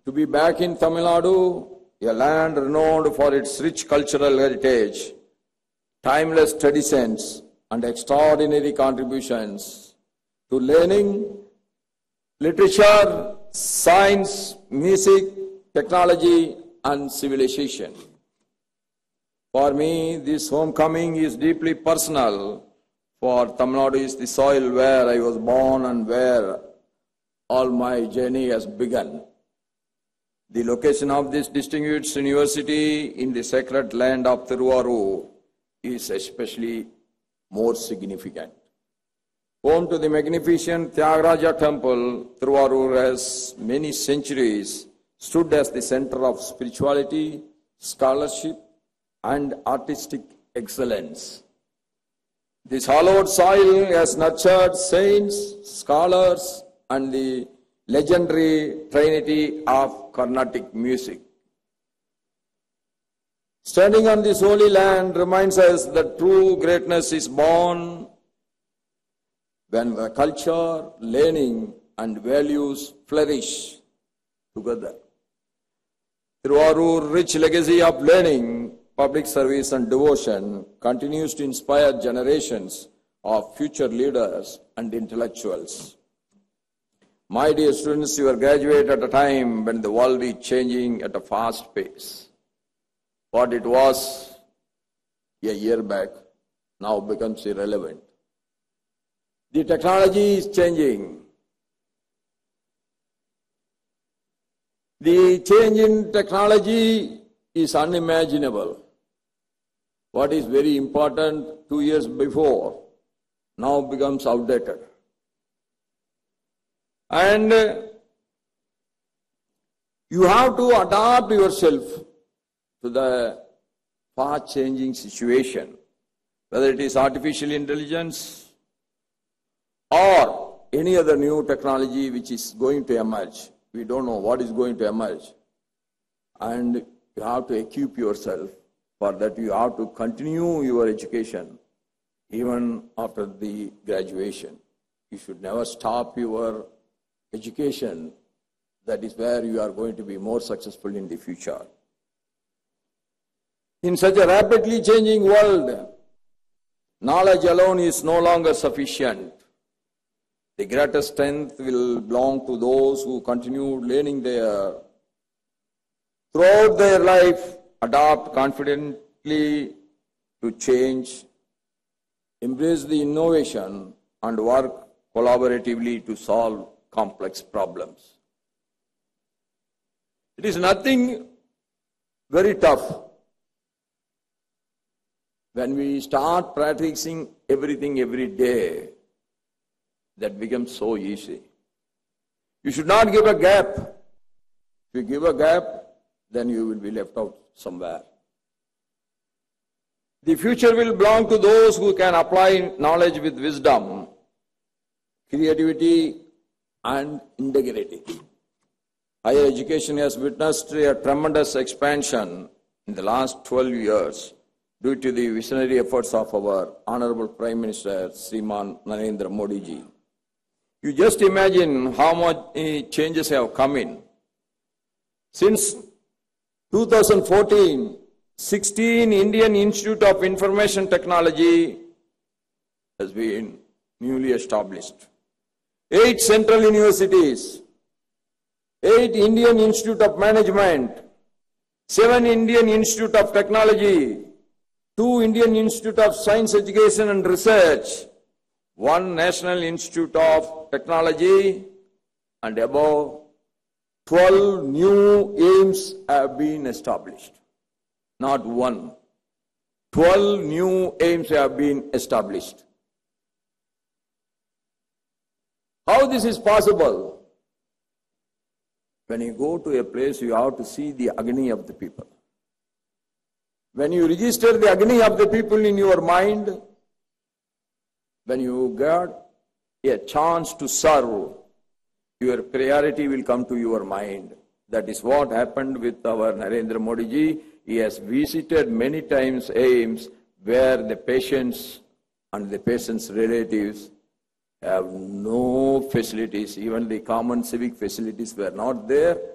to be back in Tamil Nadu, a land renowned for its rich cultural heritage, timeless traditions, and extraordinary contributions to learning, literature, science, music, technology, and civilization. For me, this homecoming is deeply personal, for Tamil Nadu is the soil where I was born and where all my journey has begun. The location of this distinguished university in the sacred land of Tiruvallur is especially more significant. Home to the magnificent Tyagaraja temple, Tiruvallur has many centuries stood as the center of spirituality, scholarship, and artistic excellence. This hallowed soil has nurtured saints, scholars, and the legendary trinity of Carnatic music. Standing on this holy land reminds us that true greatness is born when the culture, learning, and values flourish together. Tiruvallur's rich legacy of learning, public service, and devotion continues to inspire generations of future leaders and intellectuals. My dear students, you are graduate at a time when the world is changing at a fast pace. What it was a year back now becomes irrelevant. The technology is changing. The change in technology is unimaginable. What is very important 2 years before now becomes outdated. And you have to adapt yourself to the fast-changing situation, whether it is artificial intelligence or any other new technology which is going to emerge. We don't know what is going to emerge. And you have to equip yourself for that. You have to continue your education even after the graduation. You should never stop your education. That is where you are going to be more successful in the future. In such a rapidly changing world, knowledge alone is no longer sufficient. The greatest strength will belong to those who continue learning throughout their life, adapt confidently to change, embrace the innovation, and work collaboratively to solve complex problems. It is nothing very tough. When we start practicing everything every day, that becomes so easy. You should not give a gap. If you give a gap, then you will be left out somewhere. The future will belong to those who can apply knowledge with wisdom, creativity, and integrity. Higher education has witnessed a tremendous expansion in the last 12 years due to the visionary efforts of our Honorable Prime Minister, Shriman Narendra Modi ji. You just imagine how much changes have come in. Since 2014, 16 Indian Institute of Information Technology has been newly established. 8 central universities, 8 Indian Institute of Management, 7 Indian Institute of Technology, 2 Indian Institute of Science Education and Research, 1 National Institute of Technology, and above 12 new AIIMS have been established. Not one. 12 new AIIMS have been established. How this is possible? When you go to a place, you have to see the agony of the people. When you register the agony of the people in your mind, when you get a chance to serve, your priority will come to your mind. That is what happened with our Narendra Modi ji. He has visited many times AIIMS where the patients and the patients' relatives have no facilities. Even the common civic facilities were not there.